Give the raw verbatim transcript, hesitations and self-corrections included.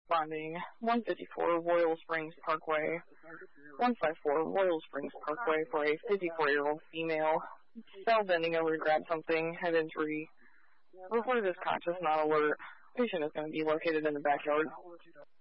responding. one fifty-four Royal Springs Parkway. one fifty-four Royal Springs Parkway for a fifty-four-year-old female. Fell bending over to grab something. Head injury. Reported as conscious, not alert. Patient is going to be located in the backyard.